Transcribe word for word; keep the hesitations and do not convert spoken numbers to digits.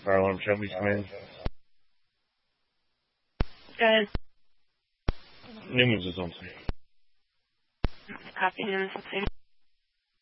Fire alarm, Shelby, command. Go ahead. Newman's is on scene. Copy, Newman's on scene.